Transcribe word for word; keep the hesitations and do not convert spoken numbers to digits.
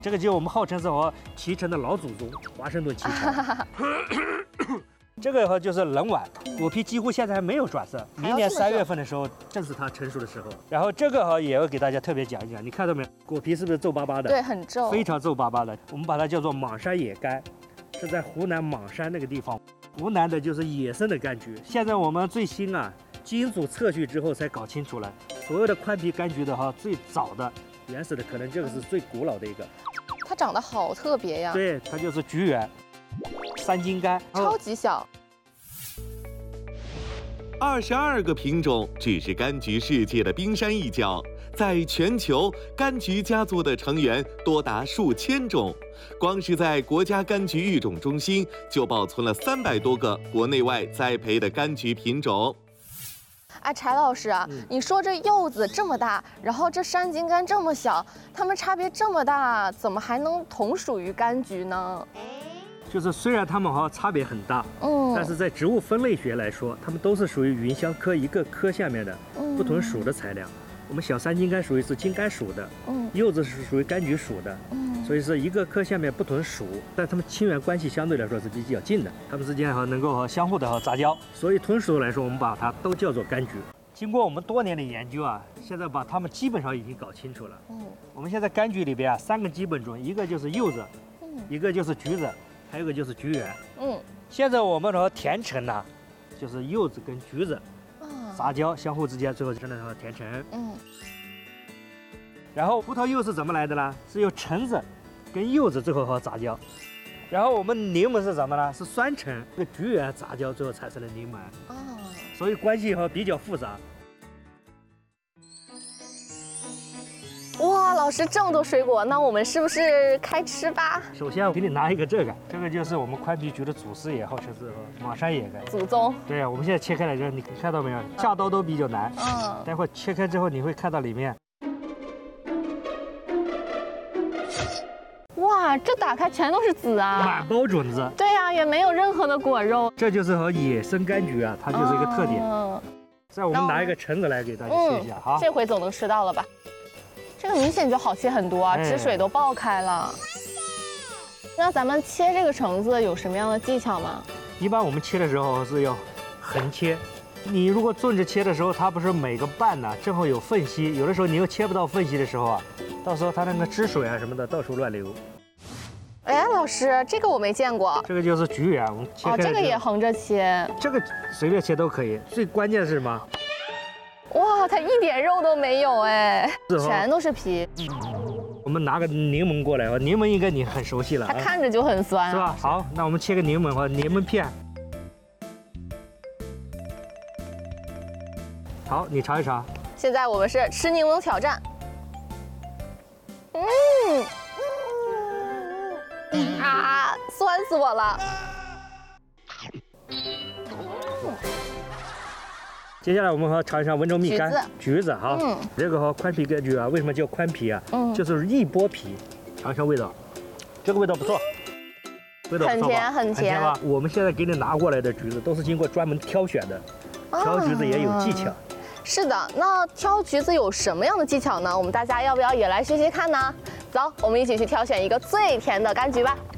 这个就我们号称是和脐橙的老祖宗华盛顿脐橙。这个的话就是冷晚，果皮几乎现在还没有转色，明年三月份的时候正是它成熟的时候。然后这个哈也要给大家特别讲一讲，你看到没有？果皮是不是皱巴巴的？ 对，很皱， 非常皱巴巴的。我们把它叫做莽山野柑，是在湖南莽山那个地方。湖南的就是野生的柑橘。现在我们最新啊，基因组测序之后才搞清楚了，所有的宽皮柑橘的哈，最早的原始的可能这个是最古老的一个。 它长得好特别呀。 对，它就是菊圆。三金柑超级小， 二十二个品种只是柑橘世界的冰山一角，在全球，柑橘家族的成员多达数千种，光是在国家柑橘育种中心就保存了三百多个国内外栽培的柑橘品种。 哎，柴老师啊， 嗯、 你说这柚子这么大，然后这山金柑这么小，它们差别这么大，怎么还能同属于柑橘呢？ 就是虽然它们好像差别很大，嗯，但是在植物分类学来说，它们都是属于芸香科一个科下面的不同属的材料。嗯、我们小山金柑属于是金柑属的，嗯，柚子是属于柑橘属的，嗯，所以是一个科下面不同属，但它们亲缘关系相对来说是比较近的，它们之间哈能够和相互的哈杂交，所以同属来说，我们把它都叫做柑橘。经过我们多年的研究啊，现在把它们基本上已经搞清楚了。嗯，我们现在柑橘里边啊，三个基本种，一个就是柚子，嗯，一个就是橘子。还有一个就是菊圆，嗯，现在我们的甜橙呢，就是柚子跟橘子杂交，相互之间最后成了甜橙，嗯。然后葡萄柚是怎么来的呢？是由橙子跟柚子最后和杂交，然后我们柠檬是什么呢？是酸橙跟菊圆杂交最后产生的柠檬，哦，所以关系哈比较复杂。 哇，老师这么多水果，那我们是不是开吃吧？ 首先我给你拿一个这个，这个就是我们宽皮橘的祖师爷，号称是莽山野柑。 祖宗。对啊，我们现在切开来，你看到没有？下刀都比较难。嗯。待会切开之后，你会看到里面。 哇，这打开全都是籽啊！ 满包种子。 对呀、啊，也没有任何的果肉。 这就是和野生柑橘啊，它就是一个特点。嗯。再我们拿一个橙子来给大家切一下，好。 这回总能吃到了吧？这个明显就好切很多啊，汁水都爆开了。那咱们切这个橙子有什么样的技巧吗？ 一般我们切的时候是要横切，你如果纵着切的时候，它不是每个瓣呢正好有缝隙，有的时候你又切不到缝隙的时候啊，到时候它那个汁水啊什么的到处乱流。 哎，老师，这个我没见过。 这个就是菊圆，我们切开。 哦，这个也横着切。 这个随便切都可以，最关键是什么？ 哇，它一点肉都没有哎，全都是皮。 我们拿个柠檬过来，柠檬应该你很熟悉了， 它看着就很酸， 是吧？好，那我们切个柠檬和柠檬片。好，你尝一尝。 现在我们是吃柠檬挑战。嗯，啊，酸死我了。 接下来我们和尝一尝温州蜜柑，橘子哈，嗯，这个和宽皮柑橘啊，为什么叫宽皮啊？嗯，就是一剥皮，尝一尝味道，这个味道不错，味道不错吧？ 很甜很甜吧？我们现在给你拿过来的橘子都是经过专门挑选的，挑橘子也有技巧。 是的，那挑橘子有什么样的技巧呢？我们大家要不要也来学学看呢？走，我们一起去挑选一个最甜的柑橘吧。